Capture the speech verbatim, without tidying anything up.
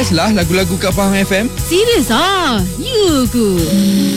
best lah lagu-lagu kat Faham F M. Serius ah? You ke?